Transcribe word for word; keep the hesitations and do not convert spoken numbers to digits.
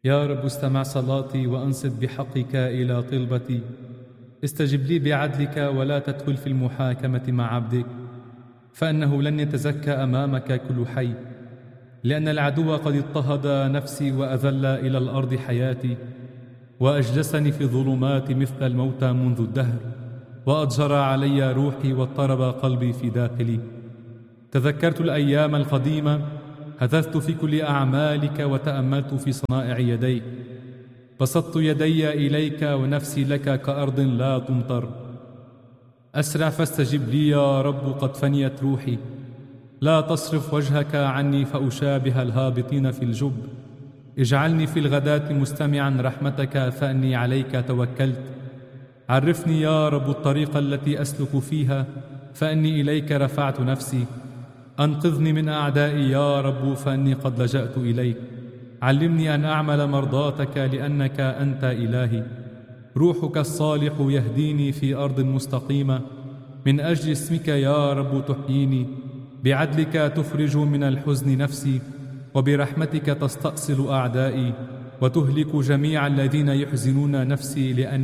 يا رب استمع صلاتي وأنصت بحقك إلى طلبتي. استجب لي بعدلك ولا تدخل في المحاكمة مع عبدك، فإنه لن يتزكى أمامك كل حي. لأن العدو قد اضطهد نفسي وأذل إلى الأرض حياتي، وأجلسني في الظلمات مثل الموتى منذ الدهر، وأضجر علي روحي واضطرب قلبي في داخلي. تذكرت الأيام القديمة، هتفت في كل أعمالك وتأملت في صنائع يديك. بسطت يدي إليك ونفسي لك كأرض لا تمطر. أسرع فاستجب لي يا رب، قد فنيت روحي. لا تصرف وجهك عني فأشابه الهابطين في الجب. اجعلني في الغداة مستمعا رحمتك، فأني عليك توكلت. عرفني يا رب الطريق التي أسلك فيها، فأني إليك رفعت نفسي. أنقذني من أعدائي يا رب، فأني قد لجأت إليك. علمني أن أعمل مرضاتك، لأنك أنت إلهي. روحك الصالح يهديني في أرض مستقيمة. من أجل اسمك يا رب تحييني. بعدلك تفرج من الحزن نفسي، وبرحمتك تستأصل أعدائي، وتهلك جميع الذين يحزنون نفسي، لأن